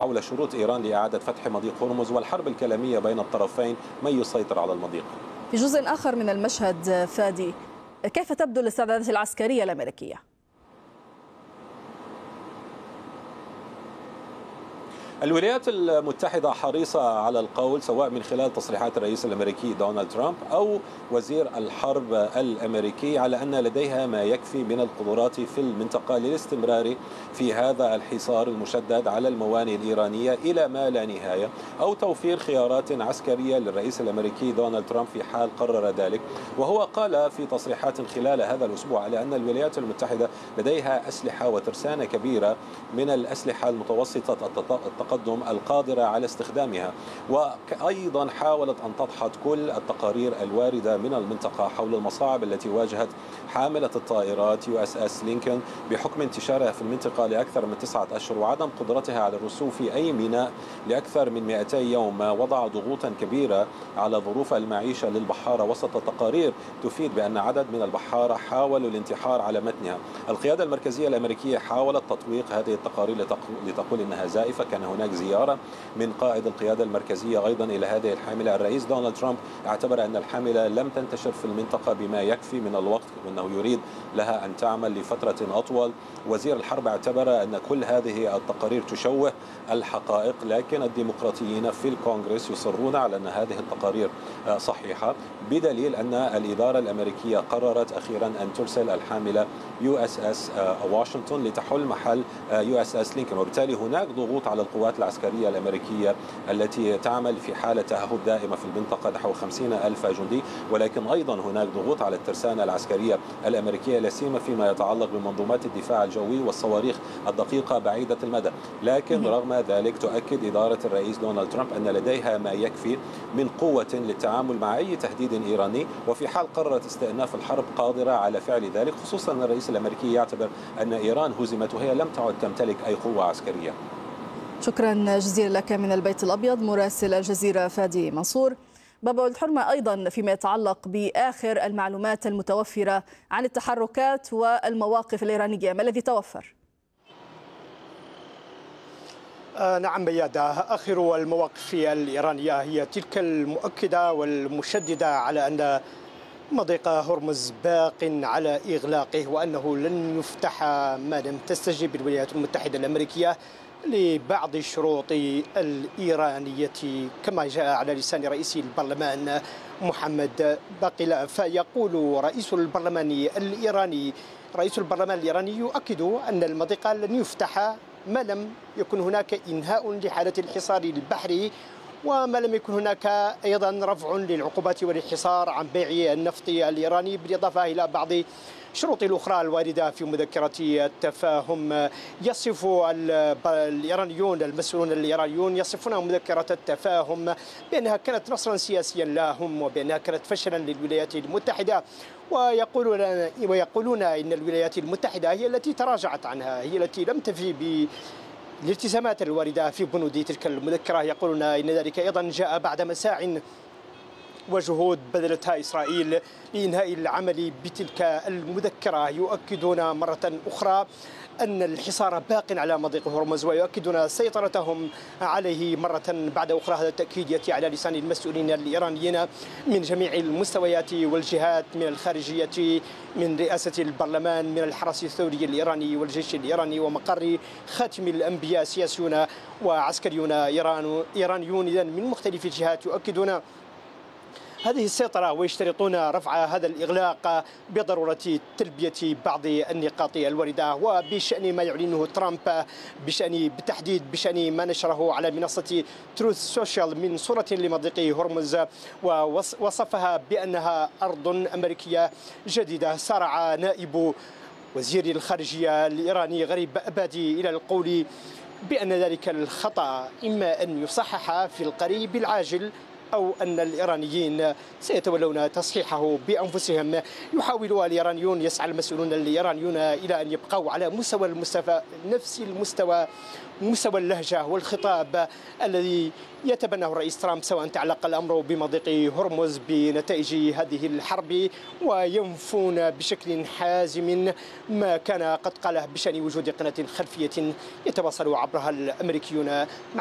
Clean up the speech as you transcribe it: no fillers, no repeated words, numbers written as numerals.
حول شروط إيران لإعادة فتح مضيق هرمز والحرب الكلامية بين الطرفين من يسيطر على المضيق. في جزء آخر من المشهد فادي، كيف تبدو الاستعدادات العسكرية الأمريكية؟ الولايات المتحدة حريصة على القول سواء من خلال تصريحات الرئيس الأمريكي دونالد ترامب أو وزير الحرب الأمريكي على أن لديها ما يكفي من القدرات في المنطقة للاستمرار في هذا الحصار المشدد على الموانئ الإيرانية إلى ما لا نهاية، أو توفير خيارات عسكرية للرئيس الأمريكي دونالد ترامب في حال قرر ذلك. وهو قال في تصريحات خلال هذا الأسبوع على أن الولايات المتحدة لديها أسلحة وترسانة كبيرة من الأسلحة المتوسطة التقدم القادرة على استخدامها، وأيضا حاولت أن تدحض كل التقارير الواردة من المنطقة حول المصاعب التي واجهت حاملة الطائرات USS لينكولن بحكم انتشارها في المنطقة لأكثر من 9 أشهر وعدم قدرتها على الرسوب في أي ميناء لأكثر من 200 يوم، ما وضع ضغوطا كبيرة على ظروف المعيشة للبحارة وسط تقارير تفيد بأن عدد من البحارة حاولوا الانتحار على متنها. القيادة المركزية الأمريكية حاولت تطويق هذه التقارير لتقول أنها زائفة. كان هناك زيارة من قائد القيادة المركزية أيضا إلى هذه الحاملة. الرئيس دونالد ترامب اعتبر أن الحاملة لم تنتشر في المنطقة بما يكفي من الوقت وأنه يريد لها أن تعمل لفترة أطول. وزير الحرب اعتبر أن كل هذه التقارير تشوه الحقائق، لكن الديمقراطيين في الكونغرس يصرون على أن هذه التقارير صحيحة، بدليل أن الإدارة الأمريكية قررت أخيرا أن ترسل الحاملة USS واشنطن لتحل محل USS لينكولن. وبالتالي هناك ضغوط على القوات العسكرية الأمريكية التي تعمل في حالة تأهب دائمة في المنطقة نحو 50,000 جندي، ولكن أيضا هناك ضغوط على الترسانة العسكرية الأمريكية لا سيما فيما يتعلق بمنظومات الدفاع الجوي والصواريخ الدقيقة بعيدة المدى. لكن رغم ذلك تؤكد إدارة الرئيس دونالد ترامب أن لديها ما يكفي من قوة للتعامل مع أي تهديد إيراني، وفي حال قررت استئناف الحرب قادرة على فعل ذلك، خصوصا أن الرئيس الأمريكي يعتبر أن إيران هزمت وهي لم تعد تمتلك أي قوة عسكرية. شكرا جزيلا لك من البيت الأبيض مراسل الجزيرة فادي منصور. بابا الحرمة، أيضا فيما يتعلق بآخر المعلومات المتوفرة عن التحركات والمواقف الإيرانية، ما الذي توفر؟ نعم ميادة، آخر المواقف الإيرانية هي تلك المؤكدة والمشددة على أن مضيق هرمز باق على إغلاقه وأنه لن يفتح ما لم تستجب الولايات المتحدة الأمريكية لبعض الشروط الإيرانية كما جاء على لسان رئيس البرلمان محمد باقر. فيقول رئيس البرلمان الإيراني يؤكد أن المضيق لن يفتح ما لم يكن هناك إنهاء لحالة الحصار البحري، وما لم يكن هناك أيضا رفع للعقوبات والحصار عن بيع النفط الإيراني، بالإضافة إلى بعض الشروط الأخرى الواردة في مذكرة التفاهم. يصف الإيرانيون المسؤولون الإيرانيون يصفون مذكرة التفاهم بأنها كانت نصرا سياسيا لهم وبأنها كانت فشلا للولايات المتحدة، ويقولون إن الولايات المتحدة هي التي تراجعت عنها، هي التي لم تفي بالالتزامات الواردة في بنود تلك المذكرة. يقولون إن ذلك أيضا جاء بعد مساع وجهود بذلتها إسرائيل لإنهاء العمل بتلك المذكرة. يؤكدون مرة أخرى أن الحصار باق على مضيق هرمز، ويؤكدون سيطرتهم عليه مرة بعد أخرى. هذا التأكيد يأتي على لسان المسؤولين الإيرانيين من جميع المستويات والجهات، من الخارجية، من رئاسة البرلمان، من الحرس الثوري الإيراني والجيش الإيراني ومقر خاتم الأنبياء. سياسيون وعسكريون إيرانيون إذن من مختلف الجهات يؤكدون هذه السيطرة ويشترطون رفع هذا الإغلاق بضرورة تلبية بعض النقاط الواردة. وبشأن ما يعلنه ترامب بالتحديد بشأن ما نشره على منصة تروث سوشيال من صورة لمضيق هرمز ووصفها بأنها أرض أمريكية جديدة، سارع نائب وزير الخارجية الإيراني غريب أبادي إلى القول بأن ذلك الخطأ إما أن يصحح في القريب العاجل أو أن الإيرانيين سيتولون تصحيحه بأنفسهم. يحاول الإيرانيون، يسعى المسؤولون الإيرانيون إلى أن يبقوا على نفس المستوى، مستوى اللهجة والخطاب الذي يتبناه الرئيس ترامب، سواء تعلق الأمر بمضيق هرمز بنتائج هذه الحرب، وينفون بشكل حازم ما كان قد قاله بشأن وجود قناة خلفية يتواصل عبرها الأمريكيون